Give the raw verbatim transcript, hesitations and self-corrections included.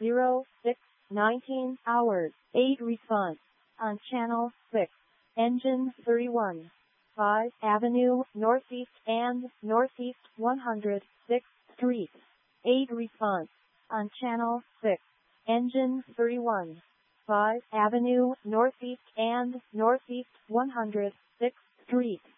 zero six nineteen hours, eight response. On channel six, engine thirty-one. five Avenue, Northeast and Northeast one hundred sixth Street. eight response. On channel six, engine thirty-one. five Avenue, Northeast and Northeast one hundred sixth Street.